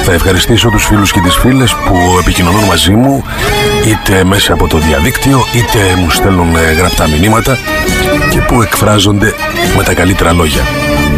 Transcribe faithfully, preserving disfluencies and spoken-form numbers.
Θα ευχαριστήσω τους φίλους και τις φίλες που επικοινωνούν μαζί μου, είτε μέσα από το διαδίκτυο, είτε μου στέλνουν γραπτά μηνύματα και που εκφράζονται με τα καλύτερα λόγια.